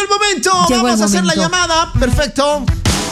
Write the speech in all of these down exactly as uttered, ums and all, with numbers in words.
el momento. Llegó Vamos el a hacer la momento. llamada. Perfecto.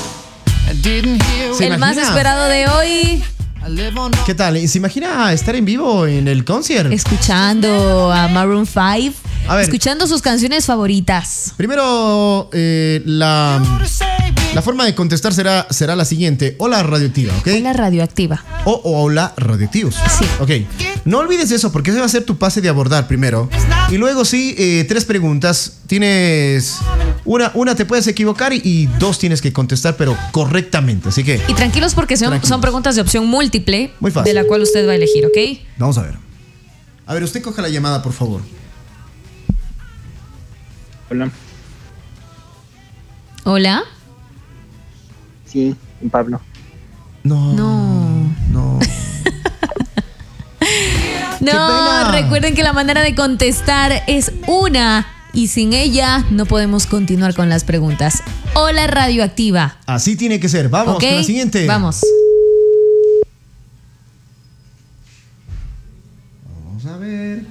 ¿Se El más imagina? esperado de hoy. ¿Qué tal? ¿Se imagina estar en vivo en el concierto? Escuchando a Maroon five. A ver. Escuchando sus canciones favoritas. Primero, eh, la, la forma de contestar será, será la siguiente. Hola, radioactiva, ¿ok? La radioactiva. O, o hola, radioactivos. Sí. Ok. No olvides eso porque ese va a ser tu pase de abordar primero. Y luego sí, eh, tres preguntas. Tienes... Una, una te puedes equivocar y, y dos tienes que contestar, pero correctamente. Así que Y tranquilos porque son, Tranquilos. son preguntas de opción múltiple. Muy fácil. De la cual usted va a elegir, ¿ok? vamos a ver. A ver, usted coja la llamada, por favor. Hola, Hola. sí, Pablo. No. No. No. No, pena. recuerden que la manera de contestar es una y sin ella no podemos continuar con las preguntas. Hola, radioactiva. Así tiene que ser. Vamos ¿Ok? con la siguiente. Vamos. Vamos a ver.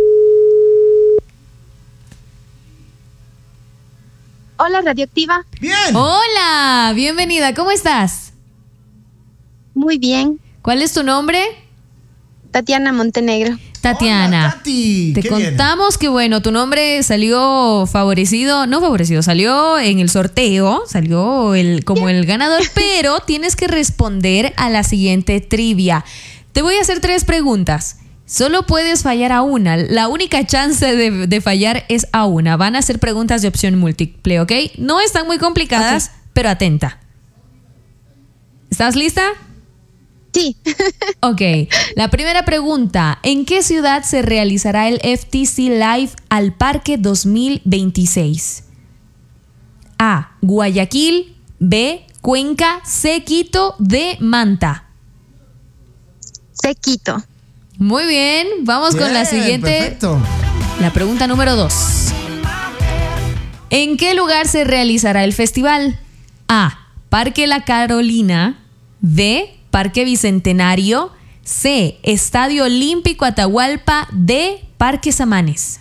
Hola, radioactiva. Bien. Hola, bienvenida. ¿Cómo estás? Muy bien. ¿Cuál es tu nombre? Tatiana Montenegro. Tatiana. Hola, Tati. Te Qué bien. contamos que, bueno, tu nombre salió favorecido, no favorecido, salió en el sorteo, salió el, como el ganador, pero tienes que responder a la siguiente trivia. Te voy a hacer tres preguntas. Solo puedes fallar a una. La única chance de, de fallar es a una. Van a ser preguntas de opción múltiple, ¿ok? No están muy complicadas, pero atenta. ¿Estás lista? Sí. Ok, la primera pregunta. ¿En qué ciudad se realizará el F T C Live al Parque dos mil veintiséis? A. Guayaquil. B. Cuenca. C. Quito. D. Manta. Sequito. Muy bien, vamos con la Bien, siguiente. Perfecto. La pregunta número dos. ¿En qué lugar se realizará el festival? A. Parque La Carolina. B. Parque Bicentenario. C. Estadio Olímpico Atahualpa. D. Parque Samanes.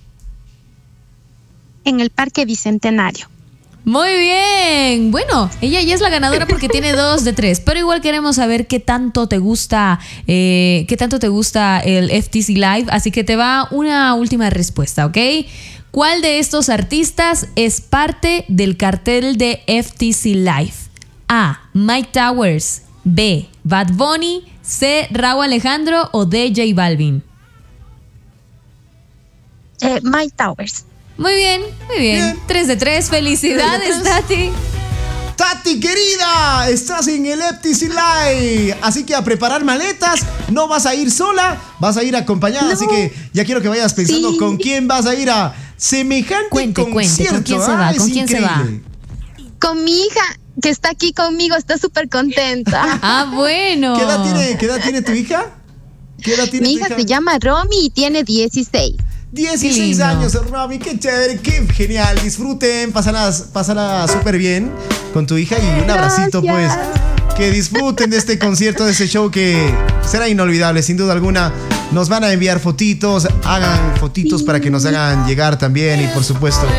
En el Parque Bicentenario. Muy bien. Bueno, ella ya es la ganadora porque tiene dos de tres. Pero igual queremos saber qué tanto te gusta, eh, qué tanto te gusta el F T C Live. Así que te va una última respuesta, ¿ok? ¿Cuál de estos artistas es parte del cartel de F T C Live? A. Mike Towers. B. Bad Bunny. C. Rauw Alejandro o D. J Balvin. Eh, Mike Towers. Muy bien, muy bien. Bien. tres de tres. Felicidades, tres. Tati. Tati, querida, estás en el F T C Live. Así que a preparar maletas. No vas a ir sola, vas a ir acompañada. No. Así que ya quiero que vayas pensando Sí. con quién vas a ir a semejante Cuente, cuente, concierto. ¿con quién se Ah, va? es ¿Con quién se va? increíble. Con mi hija, que está aquí conmigo, está súper contenta. Ah, bueno. ¿Qué edad tiene, qué edad tiene tu hija? ¿Qué edad tiene Mi tu hija se llama Romy y tiene dieciséis. dieciséis Qué lindo. años, Romy, qué chévere, qué genial. Disfruten, pásala, pásala súper bien con tu hija y un abracito, pues. Gracias. Que disfruten de este concierto, de este show que será inolvidable, sin duda alguna. Nos van a enviar fotitos, hagan fotitos para que nos hagan llegar también y por supuesto